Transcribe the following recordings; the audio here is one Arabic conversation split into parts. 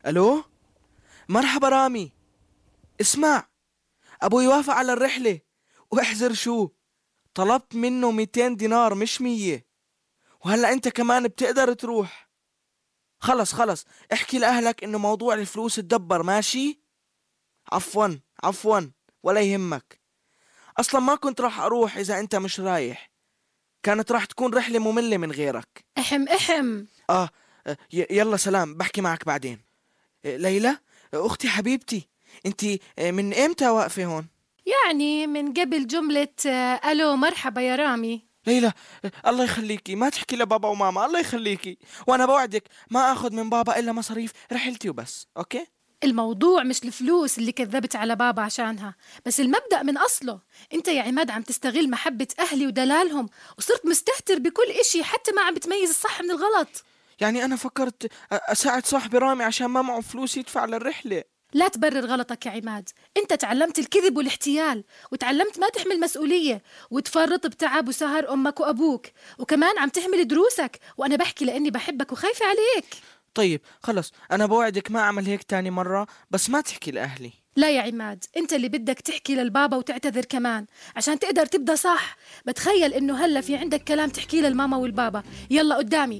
ألو، مرحبا رامي. اسمع، أبوي وافق على الرحلة، واحذر شو، طلبت منه 200 دينار مش 100. وهلأ أنت كمان بتقدر تروح. خلص احكي لأهلك إنه موضوع الفلوس اتدبر، ماشي؟ عفوا عفوا، ولا يهمك. أصلا ما كنت راح أروح إذا أنت مش رايح، كانت راح تكون رحلة مملة من غيرك. احم. آه. يلا سلام، بحكي معك بعدين. ليلى، أختي حبيبتي، أنت من إمتى واقفة هون؟ يعني من قبل جملة ألو مرحبا يا رامي. ليلى، الله يخليكي ما تحكي لبابا وماما، الله يخليكي، وانا بوعدك ما اخذ من بابا الا مصاريف رحلتي وبس، اوكي؟ الموضوع مش الفلوس اللي كذبت على بابا عشانها، بس المبدأ من أصله. انت يا عماد عم تستغل محبة أهلي ودلالهم، وصرت مستهتر بكل إشي، حتى ما عم بتميز الصح من الغلط. يعني انا فكرت اساعد صاحبي رامي عشان ما معه فلوس يدفع للرحلة. لا تبرر غلطك يا عماد. انت تعلمت الكذب والاحتيال، وتعلمت ما تحمل مسؤولية، وتفرط بتعب وسهر أمك وأبوك، وكمان عم تهمل دروسك، وأنا بحكي لأني بحبك وخايفة عليك. طيب خلص، انا بوعدك ما اعمل هيك تاني مرة، بس ما تحكي لاهلي. لا يا عماد، انت اللي بدك تحكي للبابا وتعتذر كمان عشان تقدر تبدأ صح. بتخيل انه هلا في عندك كلام تحكيه للماما والبابا. يلا قدامي.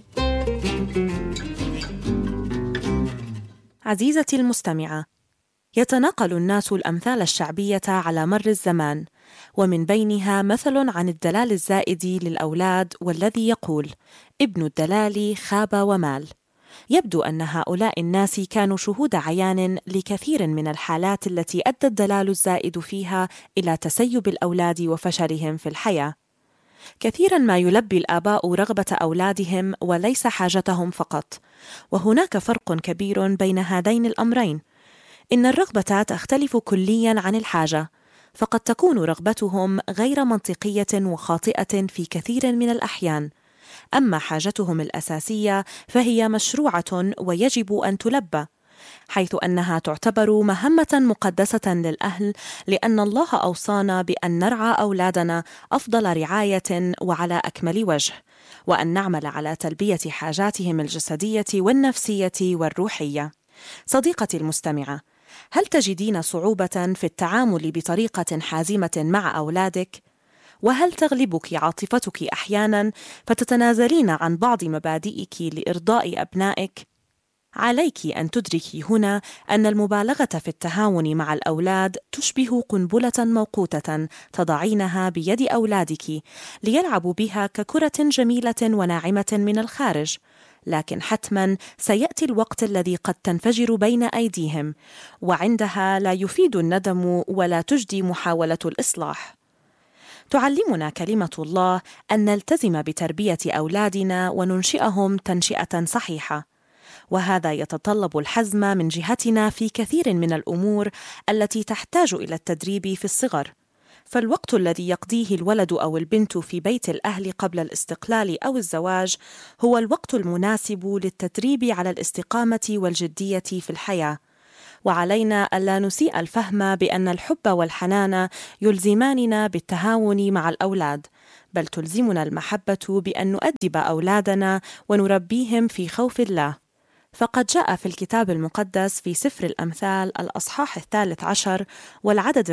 عزيزتي المستمعة، يتناقل الناس الأمثال الشعبية على مر الزمان، ومن بينها مثل عن الدلال الزائد للأولاد والذي يقول: ابن الدلال خاب ومال. يبدو أن هؤلاء الناس كانوا شهود عيان لكثير من الحالات التي أدى الدلال الزائد فيها إلى تسيب الأولاد وفشلهم في الحياة. كثيرا ما يلبي الآباء رغبة أولادهم وليس حاجتهم فقط، وهناك فرق كبير بين هذين الأمرين. إن الرغبة تختلف كلياً عن الحاجة، فقد تكون رغبتهم غير منطقية وخاطئة في كثير من الأحيان، أما حاجتهم الأساسية فهي مشروعة ويجب أن تلبى، حيث أنها تعتبر مهمة مقدسة للأهل، لأن الله أوصانا بأن نرعى أولادنا أفضل رعاية وعلى أكمل وجه، وأن نعمل على تلبية حاجاتهم الجسدية والنفسية والروحية. صديقتي المستمعة، هل تجدين صعوبة في التعامل بطريقة حازمة مع أولادك؟ وهل تغلبك عاطفتك أحياناً فتتنازلين عن بعض مبادئك لإرضاء أبنائك؟ عليك أن تدركي هنا أن المبالغة في التهاون مع الأولاد تشبه قنبلة موقوتة تضعينها بيد أولادك ليلعبوا بها ككرة جميلة وناعمة من الخارج، لكن حتماً سيأتي الوقت الذي قد تنفجر بين أيديهم، وعندها لا يفيد الندم ولا تجدي محاولة الإصلاح. تعلمنا كلمة الله أن نلتزم بتربية أولادنا وننشئهم تنشئة صحيحة، وهذا يتطلب الحزم من جهتنا في كثير من الأمور التي تحتاج إلى التدريب في الصغر. فالوقت الذي يقضيه الولد أو البنت في بيت الأهل قبل الاستقلال أو الزواج هو الوقت المناسب للتدريب على الاستقامة والجدية في الحياة، وعلينا ألا نسيء الفهم بأن الحب والحنان يلزماننا بالتهاون مع الأولاد، بل تلزمنا المحبة بأن نؤدب أولادنا ونربيهم في خوف الله. فقد جاء في الكتاب المقدس في سفر الأمثال الأصحاح 13 والعدد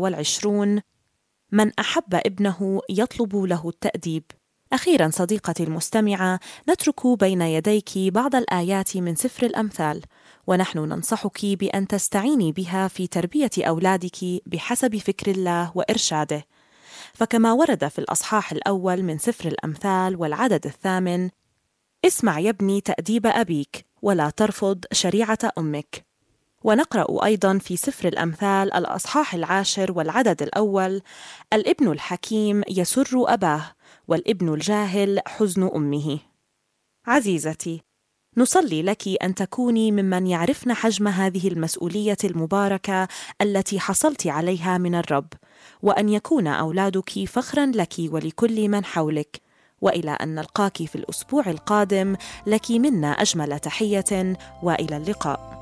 24: من أحب ابنه يطلب له التأديب. أخيراً صديقتي المستمعة، نترك بين يديك بعض الآيات من سفر الأمثال، ونحن ننصحك بأن تستعيني بها في تربية أولادك بحسب فكر الله وإرشاده. فكما ورد في الأصحاح الأول من سفر الأمثال والعدد 8: اسمع يا ابني تأديب أبيك ولا ترفض شريعة أمك. ونقرأ أيضاً في سفر الأمثال الأصحاح 10 والعدد 1: الابن الحكيم يسر أباه والابن الجاهل حزن أمه. عزيزتي، نصلي لك أن تكوني ممن يعرفن حجم هذه المسؤولية المباركة التي حصلت عليها من الرب، وأن يكون أولادك فخراً لك ولكل من حولك. وإلى أن نلقاك في الأسبوع القادم، لك منا أجمل تحية، وإلى اللقاء.